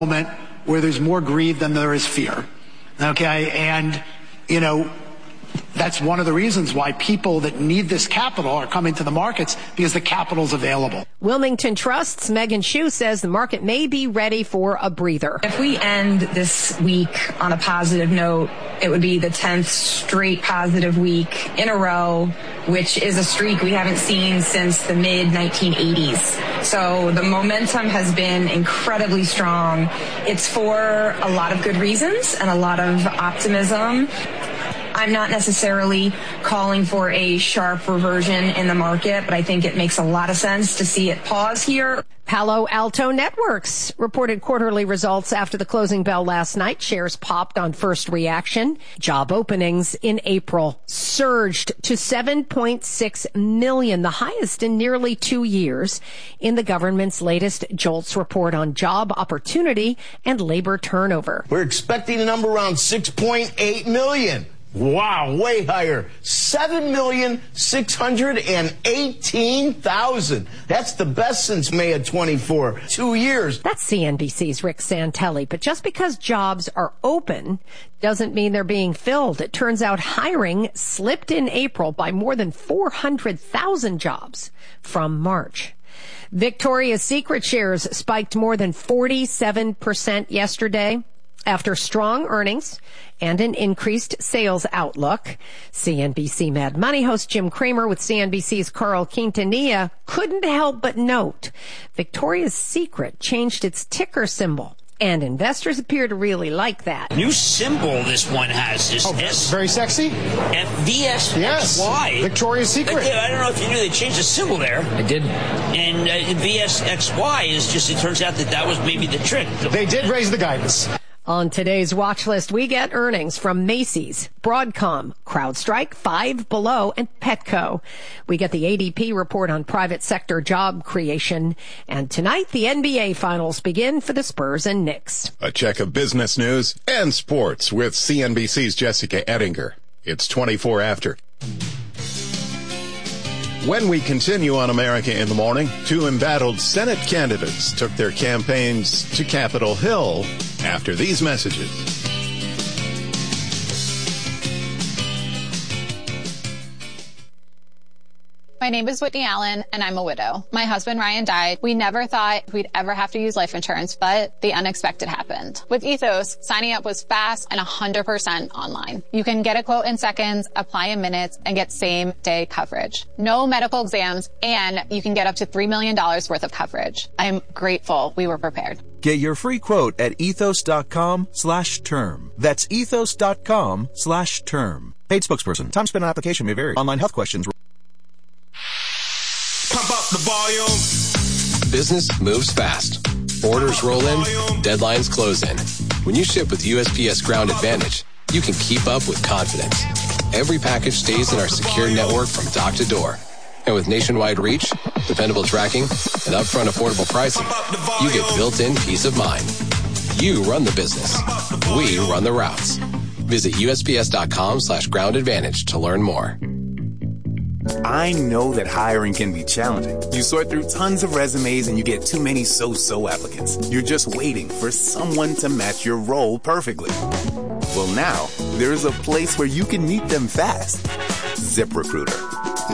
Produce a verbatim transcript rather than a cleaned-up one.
moment where there's more greed than there is fear. Okay, and, you know, that's one of the reasons why people that need this capital are coming to the markets, because the capital's available. Wilmington Trust's Megan Shue says the market may be ready for a breather. If we end this week on a positive note, it would be the tenth straight positive week in a row, which is a streak we haven't seen since the mid nineteen eighties. So the momentum has been incredibly strong. It's for a lot of good reasons and a lot of optimism. I'm not necessarily calling for a sharp reversion in the market, but I think it makes a lot of sense to see it pause here. Palo Alto Networks reported quarterly results after the closing bell last night. Shares popped on first reaction. Job openings in April surged to seven point six million, the highest in nearly two years, in the government's latest JOLTS report on job opportunity and labor turnover. We're expecting a number around six point eight million. Wow, way higher. seven million six hundred eighteen thousand. That's the best since May of twenty-four. Two years. That's C N B C's Rick Santelli. But just because jobs are open doesn't mean they're being filled. It turns out hiring slipped in April by more than four hundred thousand jobs from March. Victoria's Secret shares spiked more than forty-seven percent yesterday after strong earnings and an increased sales outlook. C N B C Mad Money host Jim Cramer with C N B C's Carl Quintanilla couldn't help but note Victoria's Secret changed its ticker symbol, and investors appear to really like that. New symbol this one has is oh, this. Very sexy. F V S Yes. X Y. Victoria's Secret. I, I don't know if you knew they changed the symbol there. I did. And uh, V S X Y is just, it turns out that that was maybe the trick. They did raise the guidance. On today's watch list, we get earnings from Macy's, Broadcom, CrowdStrike, Five Below, and Petco. We get the A D P report on private sector job creation. And tonight, the N B A finals begin for the Spurs and Knicks. A check of business news and sports with C N B C's Jessica Ettinger. It's twenty-four after. When we continue on America in the Morning, two embattled Senate candidates took their campaigns to Capitol Hill after these messages. My name is Whitney Allen, and I'm a widow. My husband, Ryan, died. We never thought we'd ever have to use life insurance, but the unexpected happened. With Ethos, signing up was fast and one hundred percent online. You can get a quote in seconds, apply in minutes, and get same-day coverage. No medical exams, and you can get up to three million dollars worth of coverage. I'm grateful we were prepared. Get your free quote at ethos.com slash term. That's ethos.com slash term. Paid spokesperson. Time spent on application may vary. Online health questions. Pump up the volume. Business moves fast. Orders roll in, deadlines close in. When you ship with U S P S Ground Advantage, you can keep up with confidence. Every package stays in our secure network from dock to door. And with nationwide reach, dependable tracking, and upfront affordable pricing, you get built-in peace of mind. You run the business. We run the routes. Visit usps.com slash ground advantage to learn more. I know that hiring can be challenging. You sort through tons of resumes and you get too many so-so applicants. You're just waiting for someone to match your role perfectly. Well, now, there's a place where you can meet them fast. ZipRecruiter.